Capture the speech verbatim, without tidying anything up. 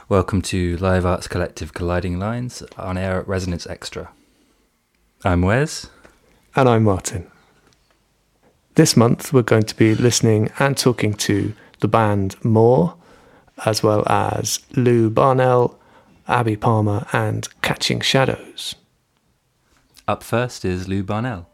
Welcome to Live Arts Collective Colliding Lines on air at Resonance Extra. I'm Wes. And I'm Martin. This month we're going to be listening and talking to the band More, as well as Lou Barnell, Abby Palmer and Catching Shadows. Up first is Lou Barnell.